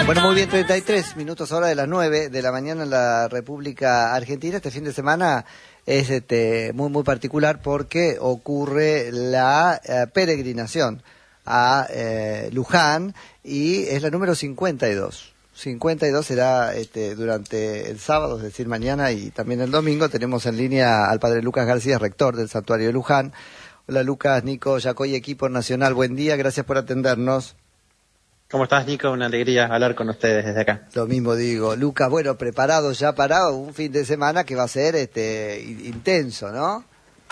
Bueno, muy bien, 33 minutos ahora de las 9 de la mañana en la República Argentina. Este fin de semana es muy particular porque ocurre la peregrinación a Luján y es la número 52. 52 será durante el sábado, es decir, mañana y también el domingo. Tenemos en línea al padre Lucas García, rector del Santuario de Luján. Hola Lucas, Nico, Yacoy, equipo nacional, buen día, gracias por atendernos. ¿Cómo estás, Nico? Una alegría hablar con ustedes desde acá. Lo mismo digo. Lucas, bueno, preparado ya para un fin de semana que va a ser intenso, ¿no?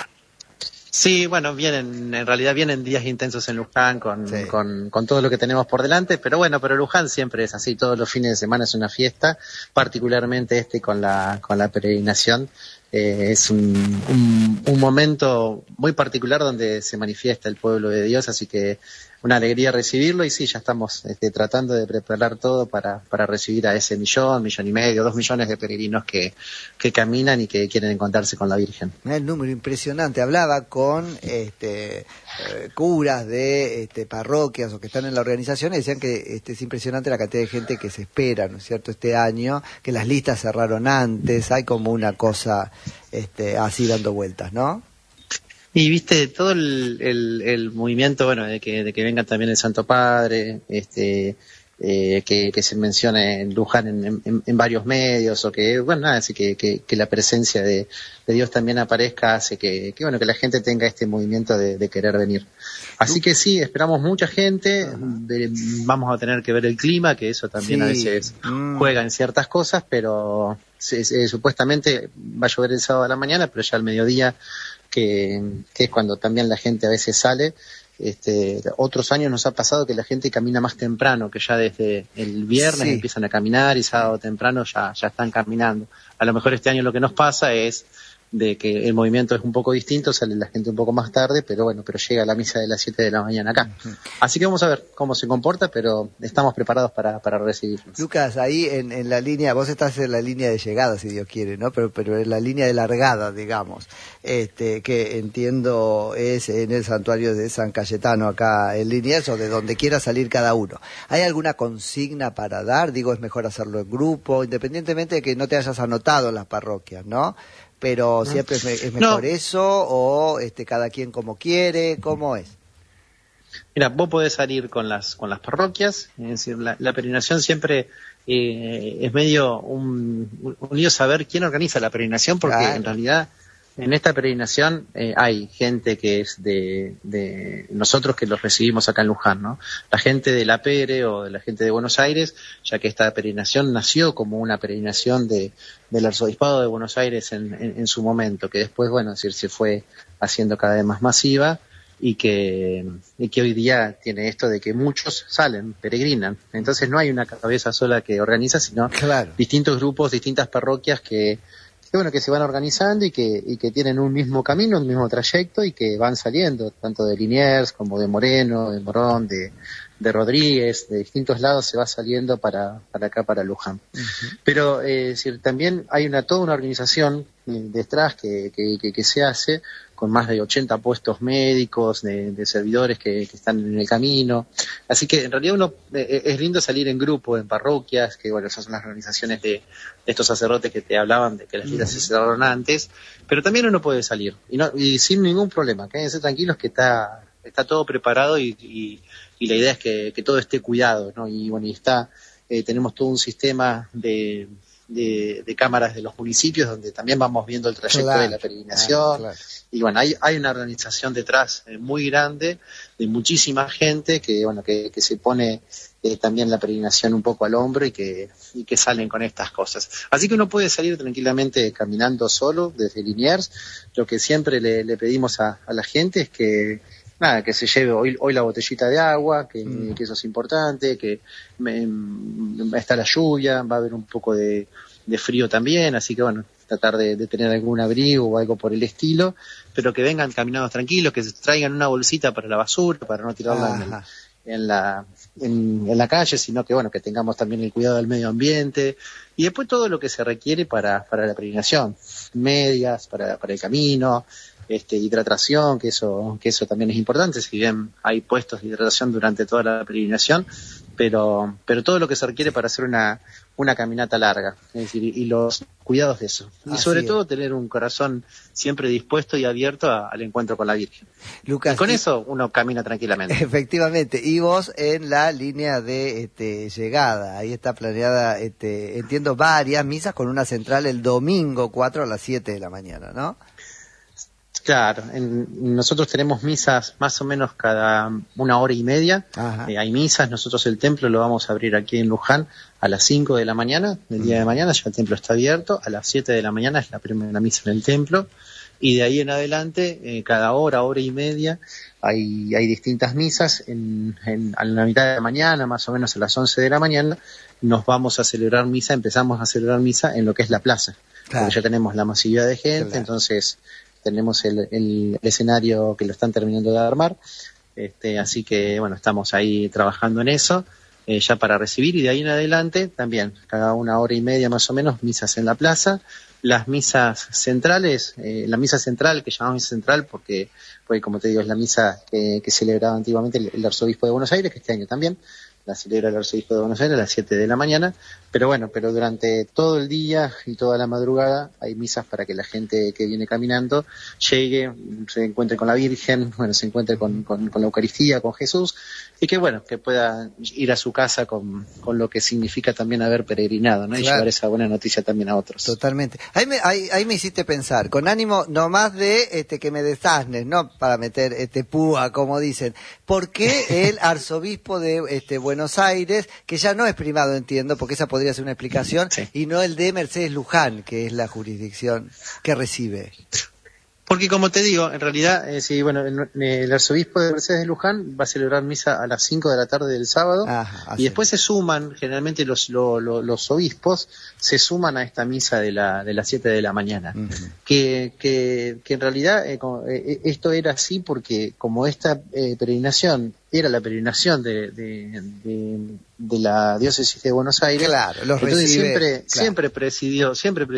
Sí, bueno, en realidad vienen días intensos en Luján con todo lo que tenemos por delante, pero Luján siempre es así, todos los fines de semana es una fiesta, particularmente con la peregrinación. Es un momento muy particular donde se manifiesta el pueblo de Dios, así que una alegría recibirlo y sí, ya estamos tratando de preparar todo para recibir a ese millón y medio, 2 millones de peregrinos que caminan y que quieren encontrarse con la Virgen. El número impresionante. Hablaba con curas de parroquias o que están en la organización y decían que es impresionante la cantidad de gente que se espera, ¿no es cierto?, este año, que las listas cerraron antes, hay como una cosa así dando vueltas, ¿no? Y viste todo el movimiento, de que venga también el Santo Padre, que se mencione en Luján en varios medios, o que así que la presencia de Dios también aparezca, hace que la gente tenga este movimiento de querer venir. Así que sí, esperamos mucha gente. Vamos a tener que ver el clima, que eso también sí, a veces juega en ciertas cosas, pero supuestamente va a llover el sábado a la mañana, pero ya al mediodía, que es cuando también la gente a veces sale. Otros años nos ha pasado que la gente camina más temprano, que ya desde el viernes empiezan a caminar y sábado temprano ya están caminando. A lo mejor este año lo que nos pasa es de que el movimiento es un poco distinto, sale la gente un poco más tarde, pero llega a la misa de las 7 de la mañana acá. Así que vamos a ver cómo se comporta, pero estamos preparados para recibirlos. Lucas, ahí en la línea, vos estás en la línea de llegada, si Dios quiere, ¿no? Pero en la línea de largada, digamos, que entiendo es en el santuario de San Cayetano, acá en Liniers, o de donde quiera salir cada uno. ¿Hay alguna consigna para dar? Digo, es mejor hacerlo en grupo, independientemente de que no te hayas anotado en las parroquias, ¿no? Pero siempre es mejor eso, o cada quien como quiere, ¿cómo es? Mira, vos podés salir con las parroquias, es decir, la peregrinación siempre es medio un lío saber quién organiza la peregrinación, porque en realidad en esta peregrinación hay gente que es de nosotros que los recibimos acá en Luján, ¿no? La gente de la Pere o de la gente de Buenos Aires, ya que esta peregrinación nació como una peregrinación del Arzobispado de Buenos Aires en su momento, que después, se fue haciendo cada vez más masiva y que hoy día tiene esto de que muchos salen, peregrinan. Entonces no hay una cabeza sola que organiza, sino distintos grupos, distintas parroquias que se van organizando y que tienen un mismo camino, un mismo trayecto y que van saliendo, tanto de Liniers como de Moreno, de Morón, de Rodríguez, de distintos lados se va saliendo para acá, para Luján. Pero también hay toda una organización detrás que se hace con más de 80 puestos médicos, de servidores que están en el camino. Así que en realidad es lindo salir en grupo, en parroquias, que esas son las organizaciones de estos sacerdotes que te hablaban de que las filas se cerraron antes, pero también uno puede salir y sin ningún problema. Quédense tranquilos que está todo preparado y la idea es que todo esté cuidado, ¿no? Y tenemos todo un sistema de cámaras de los municipios donde también vamos viendo el trayecto de la peregrinación. Y hay una organización detrás muy grande, de muchísima gente que se pone también la peregrinación un poco al hombro y que salen con estas cosas. Así que uno puede salir tranquilamente caminando solo desde Liniers. Lo que siempre le pedimos a la gente es que se lleve hoy la botellita de agua, que eso es importante, que está la lluvia, va a haber un poco de frío también, así que tratar de tener algún abrigo o algo por el estilo, pero que vengan caminados tranquilos, que se traigan una bolsita para la basura, para no tirarla en la calle, sino que tengamos también el cuidado del medio ambiente, y después todo lo que se requiere para la peregrinación, medias para el camino, hidratación, que eso también es importante. Si bien hay puestos de hidratación durante toda la peregrinación, pero todo lo que se requiere para hacer una caminata larga, es decir, y los cuidados de eso. Y sobre todo tener un corazón siempre dispuesto y abierto al encuentro con la Virgen. Lucas, y con eso uno camina tranquilamente. Efectivamente. Y vos en la línea de llegada, ahí está planeada, entiendo, varias misas con una central el domingo 4 a las 7 de la mañana, ¿no? Claro, nosotros tenemos misas más o menos cada 1 hora y media. Hay misas, nosotros el templo lo vamos a abrir aquí en Luján a las 5 de la mañana, del día de mañana ya el templo está abierto, a las 7 de la mañana es la primera misa en el templo, y de ahí en adelante, cada hora y media, hay distintas misas, a la mitad de la mañana, más o menos a las 11 de la mañana, empezamos a celebrar misa en lo que es la plaza, porque ya tenemos la masividad de gente, entonces tenemos el escenario que lo están terminando de armar, así que bueno, estamos ahí trabajando en eso, ya para recibir, y de ahí en adelante también, cada 1 hora y media más o menos, misas en la plaza. Las misas centrales, la misa central, que llamamos misa central porque como te digo, es la misa que celebraba antiguamente el arzobispo de Buenos Aires, que este año también la celebra el arzobispo de Buenos Aires a las 7 de la mañana, pero durante todo el día y toda la madrugada hay misas para que la gente que viene caminando llegue, se encuentre con la Virgen, se encuentre con la Eucaristía, con Jesús, y que pueda ir a su casa con lo que significa también haber peregrinado, ¿no? Y llevar esa buena noticia también a otros. Totalmente. Ahí me hiciste pensar, con ánimo no más de que me desasnes, no para meter púa, como dicen. ¿Por qué el arzobispo de Buenos Aires, que ya no es primado, entiendo, porque esa podría ser una explicación, y no el de Mercedes Luján, que es la jurisdicción que recibe? Porque como te digo, en realidad, el arzobispo de Mercedes de Luján va a celebrar misa a las 5 de la tarde del sábado, y después se suman, generalmente los obispos se suman a esta misa de las 7 de la mañana, que en realidad esto era así porque como esta peregrinación era la peregrinación de la diócesis de Buenos Aires, entonces siempre presidió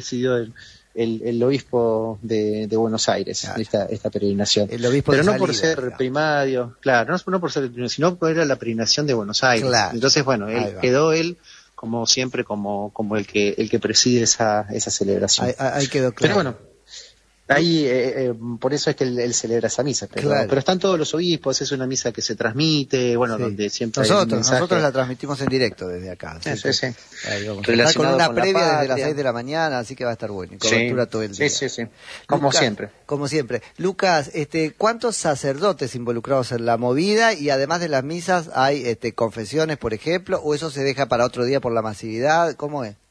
el obispo de Buenos Aires, esta peregrinación. Pero no por ser primario, no por ser primario, sino por era la peregrinación de Buenos Aires. Entonces, quedó él como siempre como el que preside esa celebración. Ahí quedó claro. Pero ahí, por eso es que él celebra esa misa, pero están todos los obispos, es una misa que se transmite, donde siempre nosotros la transmitimos en directo desde acá. Sí. Ahí vamos a estar con una previa desde las 6 de la mañana, así que va a estar bueno, y cobertura todo el día. Sí, como siempre. Lucas, ¿cuántos sacerdotes involucrados en la movida? Y además de las misas, ¿hay confesiones, por ejemplo, o eso se deja para otro día por la masividad? ¿Cómo es?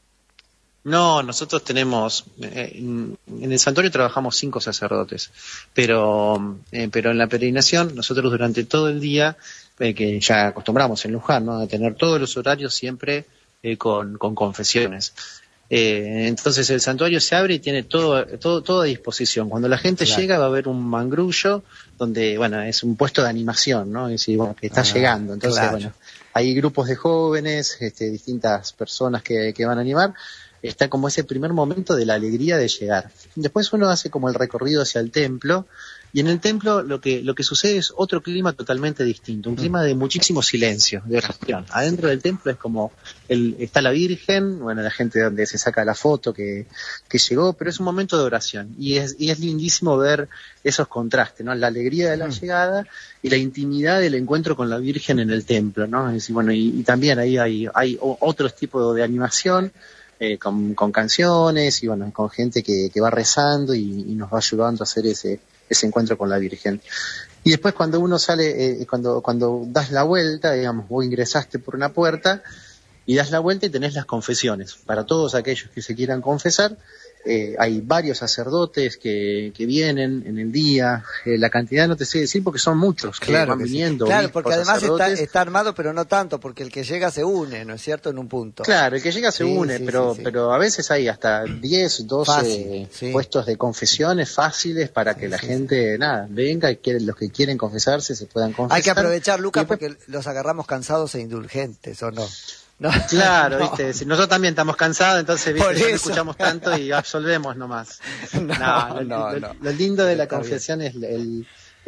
No, nosotros tenemos, en el santuario trabajamos 5 sacerdotes, pero en la peregrinación nosotros durante todo el día, que ya acostumbramos en Luján, ¿no?, a tener todos los horarios siempre con confesiones. Entonces el santuario se abre y tiene todo a disposición. Cuando la gente llega va a haber un mangrullo donde, es un puesto de animación, ¿no? Es decir, que está llegando. Entonces, hay grupos de jóvenes, distintas personas que van a animar. Está como ese primer momento de la alegría de llegar. Después uno hace como el recorrido hacia el templo, y en el templo lo que sucede es otro clima totalmente distinto, un clima de muchísimo silencio, de oración. Adentro del templo es como está la Virgen, la gente donde se saca la foto que llegó, pero es un momento de oración, y es lindísimo ver esos contrastes, ¿no? La alegría de la llegada y la intimidad del encuentro con la Virgen en el templo, ¿no? Es decir, y también ahí hay otros tipos de animación, con canciones y con gente que va rezando y nos va ayudando a hacer ese encuentro con la Virgen. Y después cuando uno sale, cuando das la vuelta, vos ingresaste por una puerta y das la vuelta y tenés las confesiones. Para todos aquellos que se quieran confesar, hay varios sacerdotes que vienen en el día, la cantidad no te sé decir porque son muchos que van viniendo. Claro, porque además está armado, pero no tanto, porque el que llega se une, ¿no es cierto?, en un punto. Claro, el que llega se une, pero a veces hay hasta 10, 12 puestos de confesiones fáciles para que la gente, venga, y los que quieren confesarse se puedan confesar. Hay que aprovechar, Lucas, porque los agarramos cansados e indulgentes, ¿o no? No. Claro, viste, nosotros también estamos cansados, entonces no escuchamos tanto y absolvemos nomás. Lo lindo de la confesión es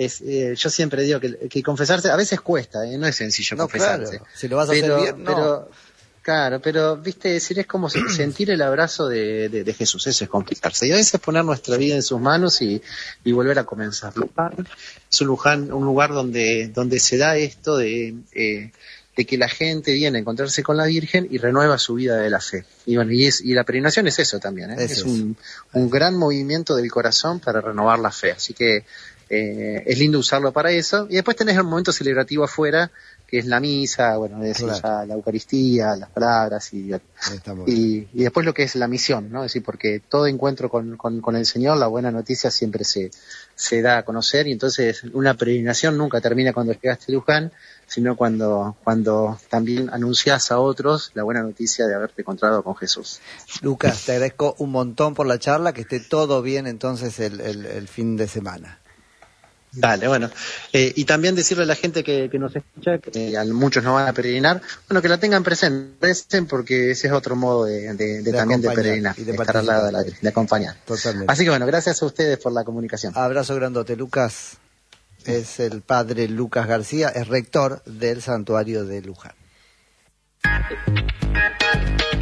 yo siempre digo que confesarse a veces cuesta, no es sencillo confesarse. Claro, si lo vas a hacer bien, no. Pero, viste, decir, es como sentir el abrazo de Jesús, eso es complicarse. Y a veces poner nuestra vida en sus manos y volver a comenzar. Luján es un lugar donde se da esto de que la gente viene a encontrarse con la Virgen y renueva su vida de la fe. Y bueno, y la peregrinación es eso también, es un gran movimiento del corazón para renovar la fe. Así que es lindo usarlo para eso. Y después tenés el momento celebrativo afuera, que es la misa, bueno, es ya la Eucaristía, las palabras y después lo que es la misión, ¿no? Es decir, porque todo encuentro con el Señor, la buena noticia siempre se da a conocer, y entonces una peregrinación nunca termina cuando llegaste a Luján, sino cuando también anunciás a otros la buena noticia de haberte encontrado con Jesús. Lucas, te agradezco un montón por la charla, que esté todo bien entonces el fin de semana. Dale, bueno, y también decirle a la gente que nos escucha, que muchos no van a peregrinar, bueno, que la tengan presente, porque ese es otro modo de también de peregrinar, de estar al lado de acompañar. Totalmente. Así que bueno, gracias a ustedes por la comunicación. Abrazo grandote, Lucas. Es el padre Lucas García, es rector del Santuario de Luján.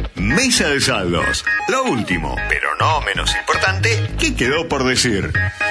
Mesa de saldos, lo último, pero no menos importante, ¿qué quedó por decir?